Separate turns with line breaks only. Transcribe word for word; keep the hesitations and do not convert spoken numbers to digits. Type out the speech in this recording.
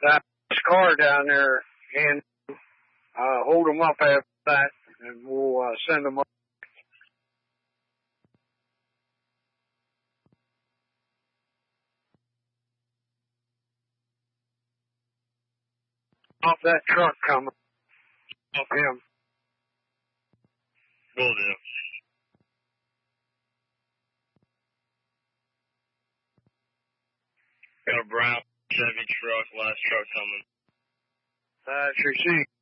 that car down there and uh, hold them up after that, and we'll uh, send them up. Off that truck coming. Off him.
Will do. Got a brown Chevy truck, last truck coming.
That's received.